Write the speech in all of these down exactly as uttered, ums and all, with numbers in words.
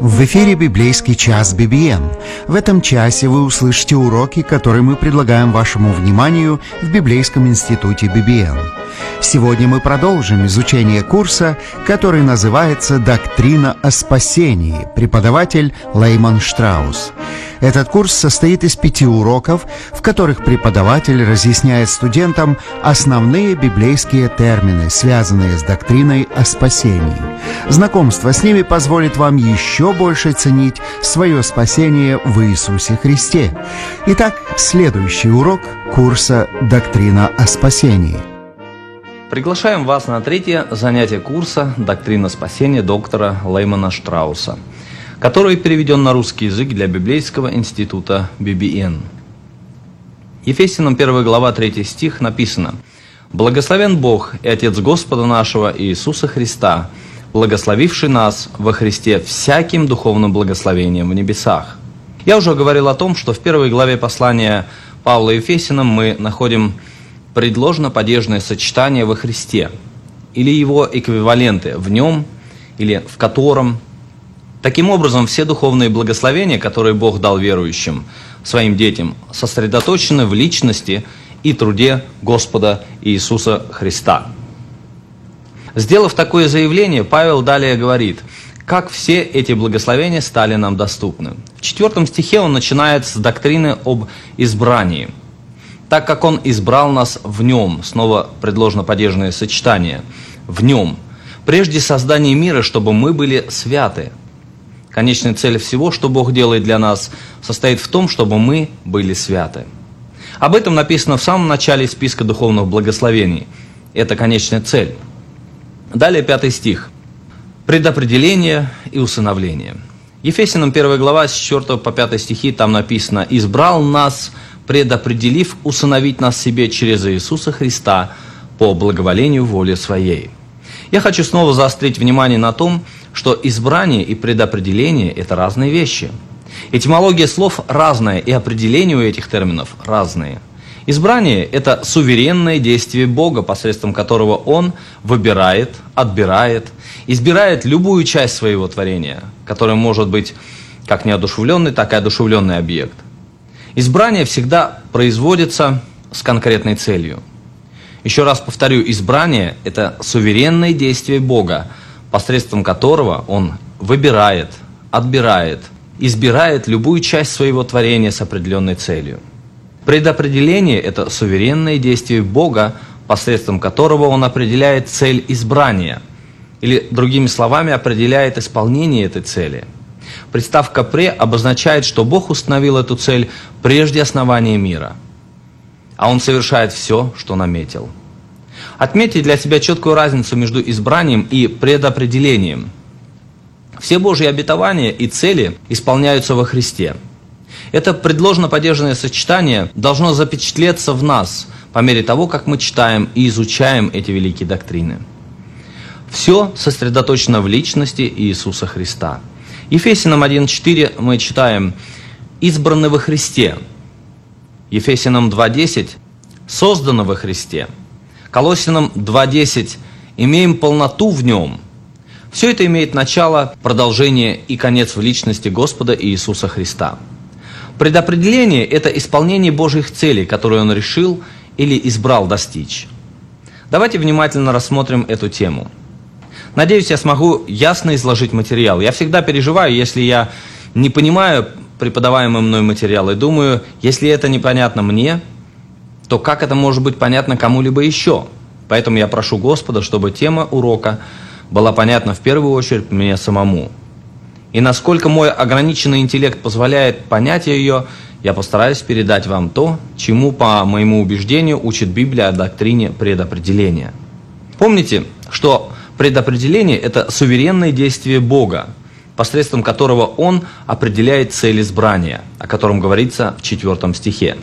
В эфире библейский час би би эн. В этом часе вы услышите уроки, которые мы предлагаем вашему вниманию в Библейском институте би би эн. Сегодня мы продолжим изучение курса, который называется «Доктрина о спасении», преподаватель Лейман Штраус. Этот курс состоит из пяти уроков, в которых преподаватель разъясняет студентам основные библейские термины, связанные с доктриной о спасении. Знакомство с ними позволит вам еще больше ценить свое спасение в Иисусе Христе. Итак, следующий урок курса «Доктрина о спасении». Приглашаем вас на третье занятие курса «Доктрина спасения» доктора Леймана Штрауса, который переведен на русский язык для Библейского института би би эн. Ефесянам первая глава, третий стих написано: «Благословен Бог и Отец Господа нашего Иисуса Христа, благословивший нас во Христе всяким духовным благословением в небесах». Я уже говорил о том, что в первой главе послания Павла Ефесянам мы находим предложно-падежное сочетание во Христе, или его эквиваленты в нем, или в котором. Таким образом, все духовные благословения, которые Бог дал верующим, своим детям, сосредоточены в личности и труде Господа Иисуса Христа. Сделав такое заявление, Павел далее говорит, как все эти благословения стали нам доступны. В четвертом стихе он начинает с доктрины об избрании. Так как Он избрал нас в Нем, снова предложно-падежное сочетание, в Нем, прежде создания мира, чтобы мы были святы. Конечная цель всего, что Бог делает для нас, состоит в том, чтобы мы были святы. Об этом написано в самом начале списка духовных благословений. Это конечная цель. Далее пятый стих. Предопределение и усыновление. Ефесянам первая глава, с четвёртого по пятый стихи, там написано: «Избрал нас, предопределив усыновить нас себе через Иисуса Христа по благоволению воли Своей». Я хочу снова заострить внимание на том, что избрание и предопределение – это разные вещи. Этимология слов разная, и определения у этих терминов разные. Избрание – это суверенное действие Бога, посредством которого Он выбирает, отбирает, избирает любую часть своего творения, которая может быть как неодушевленный, так и одушевленный объект. Избрание всегда производится с конкретной целью. Еще раз повторю, избрание – это суверенное действие Бога, посредством которого Он выбирает, отбирает, избирает любую часть своего творения с определенной целью. Предопределение – это суверенное действие Бога, посредством которого Он определяет цель избрания, или, другими словами, определяет исполнение этой цели. Приставка «пре» обозначает, что Бог установил эту цель прежде основания мира, а Он совершает все, что наметил. Отметьте для себя четкую разницу между избранием и предопределением. Все Божьи обетования и цели исполняются во Христе. Это предложно-падежное сочетание должно запечатлеться в нас по мере того, как мы читаем и изучаем эти великие доктрины. Все сосредоточено в личности Иисуса Христа. Ефесянам один четыре мы читаем: «Избраны во Христе». Ефесянам два десять «Созданы во Христе». Колоссянам два десять «Имеем полноту в Нем». Все это имеет начало, продолжение и конец в личности Господа Иисуса Христа. Предопределение – это исполнение Божьих целей, которые Он решил или избрал достичь. Давайте внимательно рассмотрим эту тему. Надеюсь, я смогу ясно изложить материал. Я всегда переживаю, если я не понимаю преподаваемый мной материал, и думаю, если это непонятно мне, то как это может быть понятно кому-либо еще? Поэтому я прошу Господа, чтобы тема урока была понятна в первую очередь мне самому. И насколько мой ограниченный интеллект позволяет понять ее, я постараюсь передать вам то, чему, по моему убеждению, учит Библия о доктрине предопределения. Помните, что предопределение – это суверенное действие Бога, посредством которого Он определяет цель избрания, о котором говорится в четвертом стихе.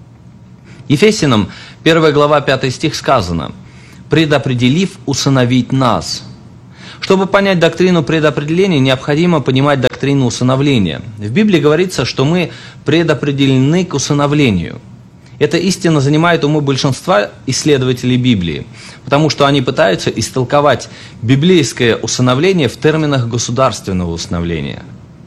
Ефесянам первая глава, пятый стих сказано: «Предопределив усыновить нас». Чтобы понять доктрину предопределения, необходимо понимать доктрину усыновления. В Библии говорится, что мы предопределены к усыновлению. Эта истина занимает умы большинства исследователей Библии, потому что они пытаются истолковать библейское усыновление в терминах государственного усыновления.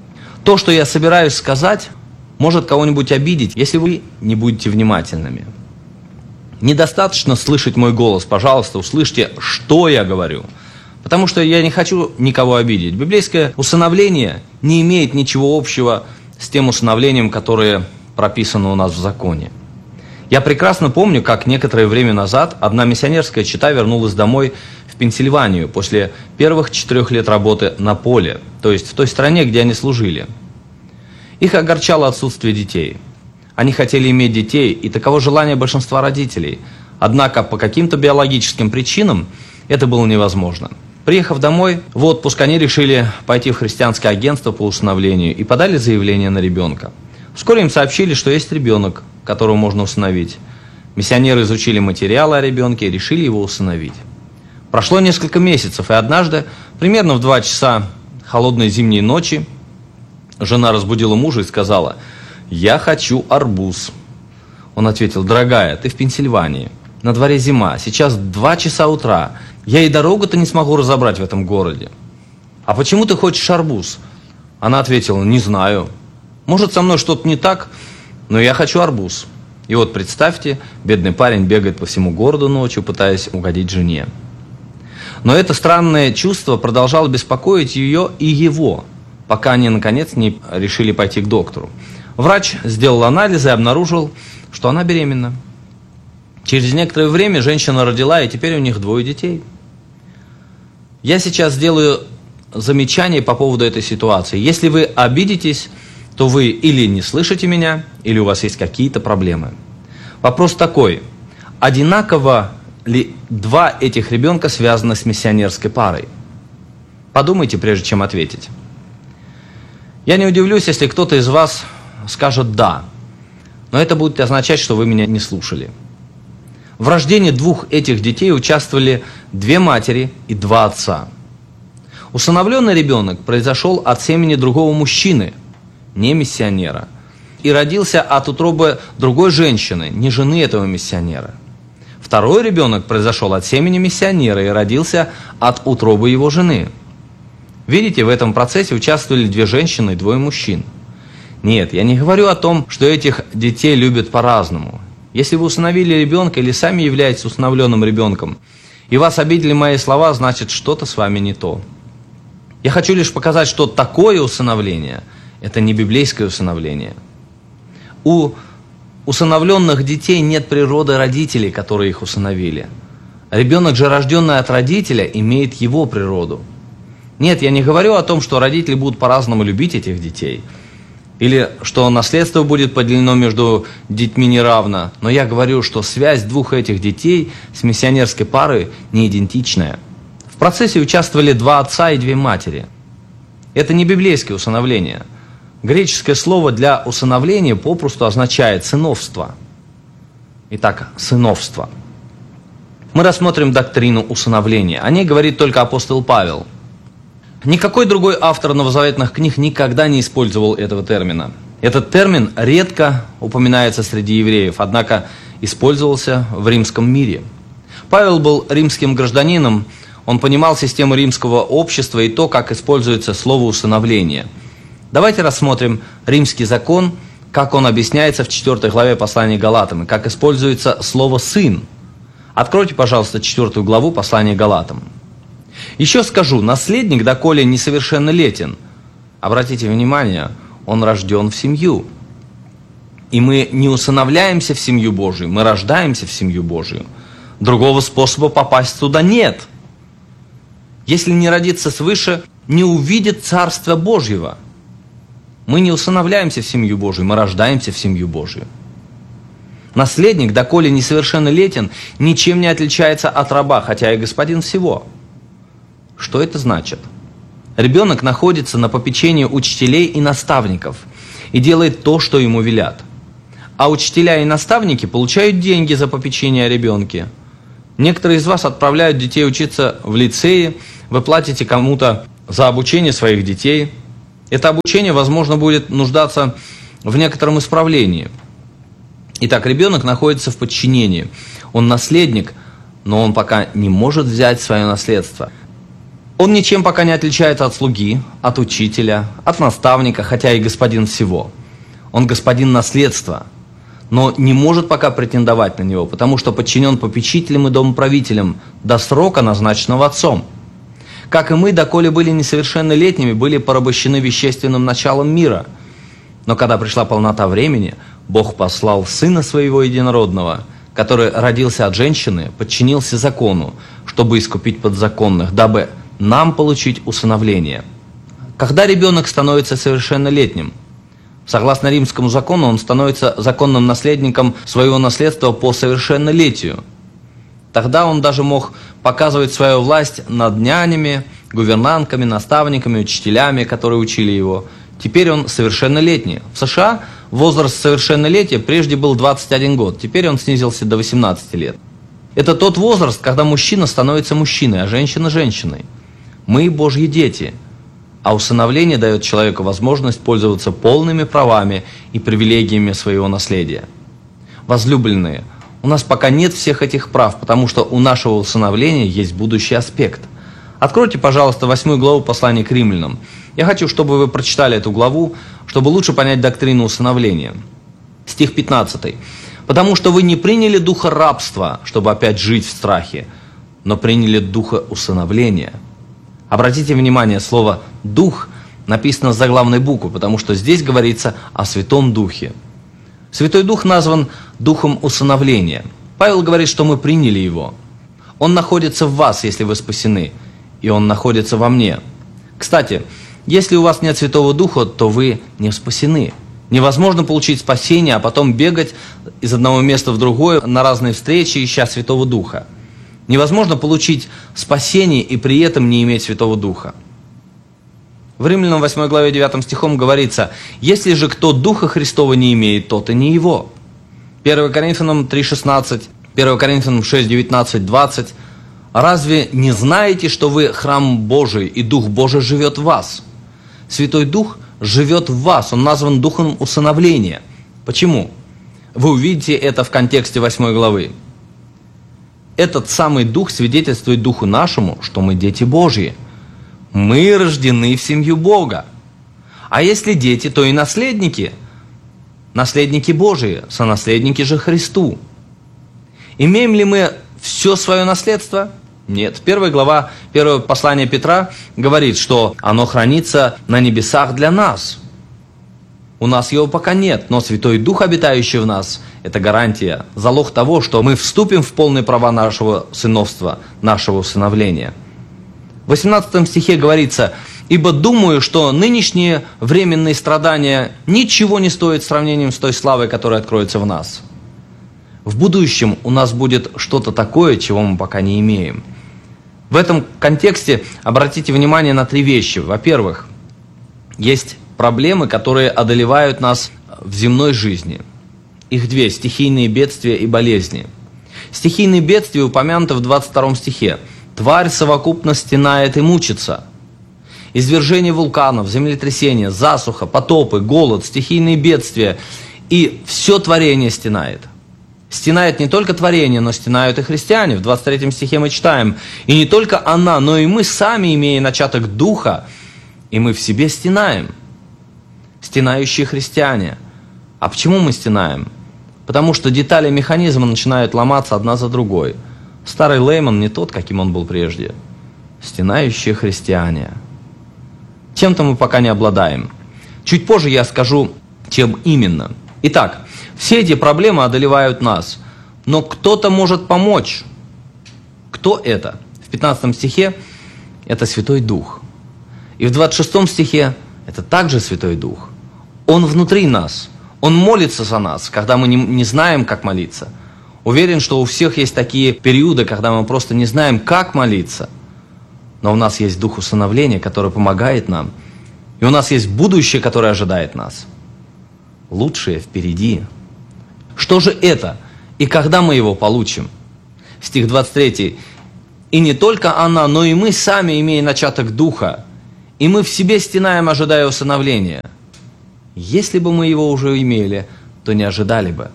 То, что я собираюсь сказать, может кого-нибудь обидеть, если вы не будете внимательными. Недостаточно слышать мой голос, пожалуйста, услышьте, что я говорю. Потому что я не хочу никого обидеть. Библейское усыновление не имеет ничего общего с тем усыновлением, которое прописано у нас в законе. Я прекрасно помню, как некоторое время назад одна миссионерская чета вернулась домой в Пенсильванию после первых четырех лет работы на поле, то есть в той стране, где они служили. Их огорчало отсутствие детей. Они хотели иметь детей, и таково желание большинства родителей. Однако по каким-то биологическим причинам это было невозможно. Приехав домой в отпуск, они решили пойти в христианское агентство по усыновлению и подали заявление на ребенка. Вскоре им сообщили, что есть ребенок, которого можно усыновить. Миссионеры изучили материалы о ребенке и решили его усыновить. Прошло несколько месяцев, и однажды, примерно в два часа холодной зимней ночи, жена разбудила мужа и сказала: «Я хочу арбуз». Он ответил: «Дорогая, ты в Пенсильвании, на дворе зима, сейчас два часа утра, я и дорогу-то не смогу разобрать в этом городе». «А почему ты хочешь арбуз?» Она ответила: «Не знаю. Может, со мной что-то не так, но я хочу арбуз». И вот представьте, бедный парень бегает по всему городу ночью, пытаясь угодить жене. Но это странное чувство продолжало беспокоить ее и его, пока они, наконец, не решили пойти к доктору. Врач сделал анализы и обнаружил, что она беременна. Через некоторое время женщина родила, и теперь у них двое детей. Я сейчас сделаю замечание по поводу этой ситуации. Если вы обидитесь, то вы или не слышите меня, или у вас есть какие-то проблемы. Вопрос такой: одинаково ли два этих ребенка связаны с миссионерской парой? Подумайте, прежде чем ответить. Я не удивлюсь, если кто-то из вас скажет «да», но это будет означать, что вы меня не слушали. В рождении двух этих детей участвовали две матери и два отца. Усыновленный ребенок произошел от семени другого мужчины, не миссионера, и родился от утробы другой женщины, не жены этого миссионера. Второй ребенок произошел от семени миссионера и родился от утробы его жены. Видите, в этом процессе участвовали две женщины и двое мужчин. Нет, я не говорю о том, что этих детей любят по-разному. Если вы усыновили ребенка или сами являетесь усыновленным ребенком, и вас обидели мои слова, значит, что-то с вами не то. Я хочу лишь показать, что такое усыновление – это не библейское усыновление. У усыновленных детей нет природы родителей, которые их усыновили. Ребенок же, рожденный от родителя, имеет его природу. Нет, я не говорю о том, что родители будут по-разному любить этих детей, или что наследство будет поделено между детьми неравно, но я говорю, что связь двух этих детей с миссионерской парой не идентичная. В процессе участвовали два отца и две матери. Это не библейское усыновление. Греческое слово для усыновления попросту означает сыновство. Итак, сыновство. Мы рассмотрим доктрину усыновления. О ней говорит только апостол Павел. Никакой другой автор новозаветных книг никогда не использовал этого термина. Этот термин редко упоминается среди евреев, однако использовался в римском мире. Павел был римским гражданином, он понимал систему римского общества и то, как используется слово «усыновление». Давайте рассмотрим римский закон, как он объясняется в четвёртой главе послания Галатам, и как используется слово «сын». Откройте, пожалуйста, четвёртую главу послания Галатам. Еще скажу, наследник, доколе несовершеннолетен, обратите внимание, он рожден в семью. И мы не усыновляемся в семью Божию, мы рождаемся в семью Божию. Другого способа попасть туда нет. Если не родиться свыше, не увидит Царства Божьего. Мы не усыновляемся в семью Божию, мы рождаемся в семью Божию. Наследник, доколе несовершеннолетен, ничем не отличается от раба, хотя и господин всего. Что это значит? Ребенок находится на попечении учителей и наставников и делает то, что ему велят. А учителя и наставники получают деньги за попечение о ребенке. Некоторые из вас отправляют детей учиться в лицее, вы платите кому-то за обучение своих детей. Это обучение, возможно, будет нуждаться в некотором исправлении. Итак, ребенок находится в подчинении. Он наследник, но он пока не может взять свое наследство. Он ничем пока не отличается от слуги, от учителя, от наставника, хотя и господин всего. Он господин наследства, но не может пока претендовать на него, потому что подчинен попечителям и домоправителям до срока, назначенного отцом. Как и мы, доколе были несовершеннолетними, были порабощены вещественным началом мира. Но когда пришла полнота времени, Бог послал Сына Своего Единородного, который родился от женщины, подчинился закону, чтобы искупить подзаконных, дабы нам получить усыновление. Когда ребенок становится совершеннолетним? Согласно римскому закону, он становится законным наследником своего наследства по совершеннолетию. Тогда он даже мог показывать свою власть над нянями, гувернантками, наставниками, учителями, которые учили его. Теперь он совершеннолетний. В США возраст совершеннолетия прежде был двадцать один год, теперь он снизился до восемнадцати лет. Это тот возраст, когда мужчина становится мужчиной, а женщина – женщиной. Мы – Божьи дети. А усыновление дает человеку возможность пользоваться полными правами и привилегиями своего наследия. Возлюбленные, у нас пока нет всех этих прав, потому что у нашего усыновления есть будущий аспект. Откройте, пожалуйста, восьмую главу послания к римлянам. Я хочу, чтобы вы прочитали эту главу, чтобы лучше понять доктрину усыновления. Стих пятнадцатый. «Потому что вы не приняли духа рабства, чтобы опять жить в страхе, но приняли духа усыновления». Обратите внимание, слово «дух» написано с заглавной буквы, потому что здесь говорится о Святом Духе. Святой Дух назван Духом усыновления. Павел говорит, что мы приняли Его. Он находится в вас, если вы спасены, и Он находится во мне. Кстати, если у вас нет Святого Духа, то вы не спасены. Невозможно получить спасение, а потом бегать из одного места в другое на разные встречи, ища Святого Духа. Невозможно получить спасение и при этом не иметь Святого Духа. В Римлянам восьмой главе девятым стихом говорится: «Если же кто Духа Христова не имеет, тот и не его». первое Коринфянам три шестнадцать, первое Коринфянам шесть девятнадцать двадцать. «Разве не знаете, что вы храм Божий, и Дух Божий живет в вас?» Святой Дух живет в вас, Он назван Духом усыновления. Почему? Вы увидите это в контексте восьмой главы. Этот самый Дух свидетельствует Духу нашему, что мы дети Божьи. Мы рождены в семью Бога. А если дети, то и наследники. Наследники Божьи, сонаследники же Христу. Имеем ли мы все свое наследство? Нет. Первая глава, первое послание Петра говорит, что оно хранится на небесах для нас. У нас его пока нет, но Святой Дух, обитающий в нас, это гарантия, залог того, что мы вступим в полные права нашего сыновства, нашего усыновления. В восемнадцатом стихе говорится: «Ибо думаю, что нынешние временные страдания ничего не стоят сравнением с той славой, которая откроется в нас». В будущем у нас будет что-то такое, чего мы пока не имеем. В этом контексте обратите внимание на три вещи. Во-первых, есть проблемы, которые одолевают нас в земной жизни. Их две – стихийные бедствия и болезни. Стихийные бедствия упомянуты в двадцать втором стихе. «Тварь совокупно стенает и мучится». Извержение вулканов, землетрясения, засуха, потопы, голод, стихийные бедствия. И все творение стенает. Стенает не только творение, но стенают и христиане. В двадцать третьем стихе мы читаем: «И не только она, но и мы сами, имея начаток духа, и мы в себе стенаем». Стенающие христиане. А почему мы стенаем? Потому что детали механизма начинают ломаться одна за другой. Старый Лейман не тот, каким он был прежде. Стенающие христиане. Чем-то мы пока не обладаем. Чуть позже я скажу, чем именно. Итак, все эти проблемы одолевают нас. Но кто-то может помочь. Кто это? В пятнадцатом стихе это Святой Дух. И в двадцать шестом стихе это также Святой Дух. Он внутри нас. Он молится за нас, когда мы не, не знаем, как молиться. Уверен, что у всех есть такие периоды, когда мы просто не знаем, как молиться. Но у нас есть Дух усыновления, который помогает нам. И у нас есть будущее, которое ожидает нас. Лучшее впереди. Что же это? И когда мы его получим? Стих двадцать третий. «И не только она, но и мы сами, имея начаток Духа, и мы в себе стенаем, ожидая усыновления». Если бы мы его уже имели, то не ожидали бы.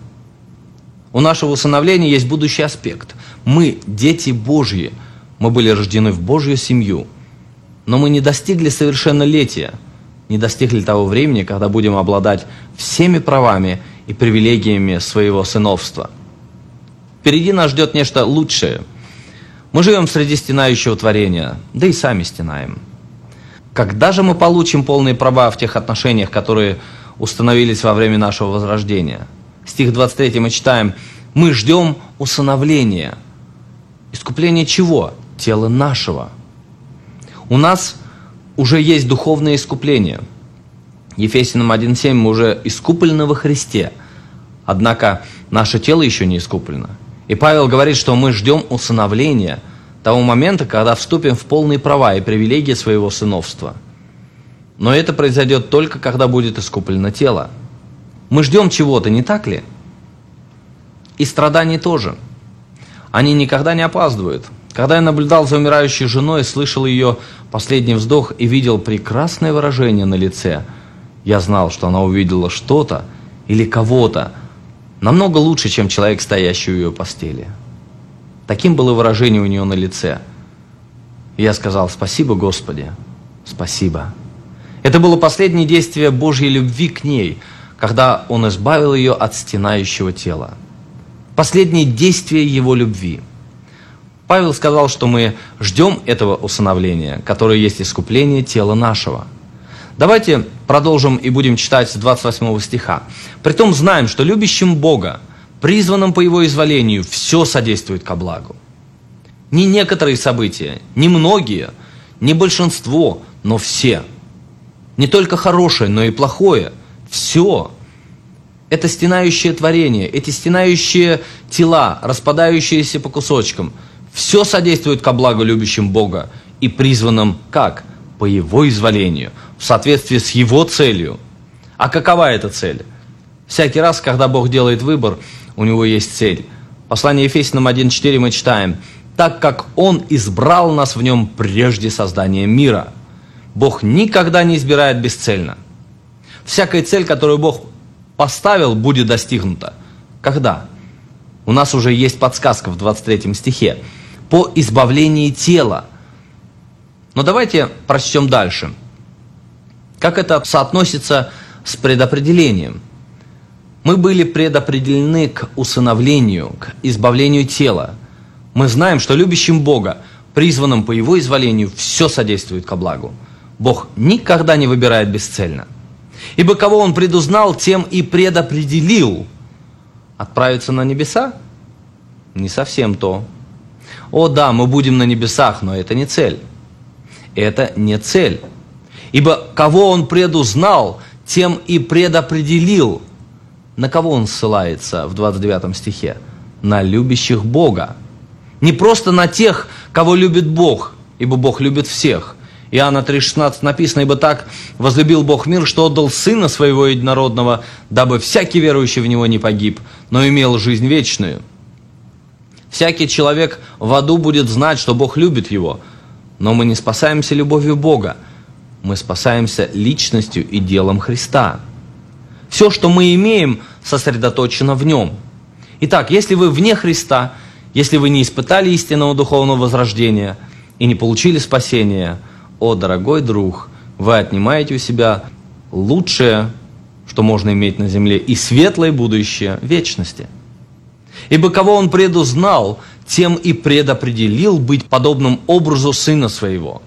У нашего усыновления есть будущий аспект. Мы дети Божьи. Мы были рождены в Божью семью. Но мы не достигли совершеннолетия, не достигли того времени, когда будем обладать всеми правами и привилегиями своего сыновства. Впереди нас ждет нечто лучшее. Мы живем среди стенающего творения, да и сами стенаем. Когда же мы получим полные права в тех отношениях, которые установились во время нашего возрождения? Стих двадцать три мы читаем: «Мы ждем усыновления». Искупление чего? Тела нашего. У нас уже есть духовное искупление. Ефесянам один семь мы уже искуплены во Христе, однако наше тело еще не искуплено. И Павел говорит, что мы ждем усыновления, того момента, когда вступим в полные права и привилегии своего сыновства. Но это произойдет только, когда будет искуплено тело. Мы ждем чего-то, не так ли? И страданий тоже. Они никогда не опаздывают. Когда я наблюдал за умирающей женой, слышал ее последний вздох и видел прекрасное выражение на лице, я знал, что она увидела что-то или кого-то намного лучше, чем человек, стоящий у ее постели. Таким было выражение у нее на лице. И я сказал: «Спасибо, Господи, спасибо». Это было последнее действие Божьей любви к ней, когда Он избавил ее от стенающего тела. Последнее действие Его любви. Павел сказал, что мы ждем этого усыновления, которое есть искупление тела нашего. Давайте продолжим и будем читать с двадцать восьмого стиха. «Притом знаем, что любящим Бога, призванным по Его изволению, все содействует ко благу». Не некоторые события, не многие, не большинство, но все. Не только хорошее, но и плохое. Все. Это стенающее творение, эти стенающие тела, распадающиеся по кусочкам, все содействует ко благу любящим Бога и призванным как? По Его изволению, в соответствии с Его целью. А какова эта цель? Всякий раз, когда Бог делает выбор, у Него есть цель. Послание Ефесянам один четыре мы читаем: «Так как Он избрал нас в Нем прежде создания мира». Бог никогда не избирает бесцельно. Всякая цель, которую Бог поставил, будет достигнута. Когда? У нас уже есть подсказка в двадцать третьем стихе. По избавлении тела. Но давайте прочтем дальше. Как это соотносится с предопределением? Мы были предопределены к усыновлению, к избавлению тела. Мы знаем, что любящим Бога, призванным по Его изволению, все содействует ко благу. Бог никогда не выбирает бесцельно. Ибо кого Он предузнал, тем и предопределил. Отправиться на небеса? Не совсем то. О да, мы будем на небесах, но это не цель. Это не цель. Ибо кого Он предузнал, тем и предопределил. На кого Он ссылается в двадцать девятом стихе? На любящих Бога. Не просто на тех, кого любит Бог, ибо Бог любит всех. Иоанна три шестнадцать написано: «Ибо так возлюбил Бог мир, что отдал Сына Своего Единородного, дабы всякий верующий в Него не погиб, но имел жизнь вечную». Всякий человек в аду будет знать, что Бог любит его, но мы не спасаемся любовью Бога, мы спасаемся личностью и делом Христа. Все, что мы имеем, сосредоточено в Нем. Итак, если вы вне Христа, если вы не испытали истинного духовного возрождения и не получили спасения, о, дорогой друг, вы отнимаете у себя лучшее, что можно иметь на земле, и светлое будущее вечности. Ибо кого Он предузнал, тем и предопределил быть подобным образу Сына Своего.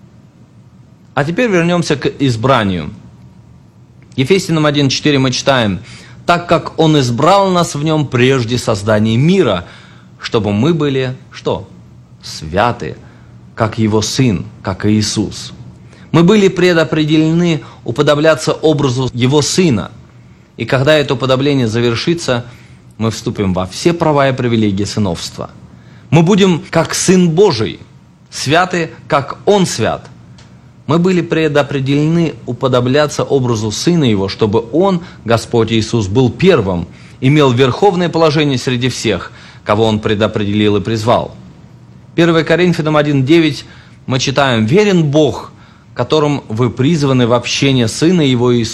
А теперь вернемся к избранию. Ефесянам один четыре мы читаем: «Так как Он избрал нас в Нем прежде создания мира, чтобы мы были, что? Святы, как Его Сын, как и Иисус». Мы были предопределены уподобляться образу Его Сына. И когда это уподобление завершится, мы вступим во все права и привилегии сыновства. Мы будем как Сын Божий, святы, как Он свят. Мы были предопределены уподобляться образу Сына Его, чтобы Он, Господь Иисус, был первым, имел верховное положение среди всех, кого Он предопределил и призвал. первое Коринфянам один девять мы читаем: «Верен Бог, которым вы призваны в общение Сына Его Иисуса,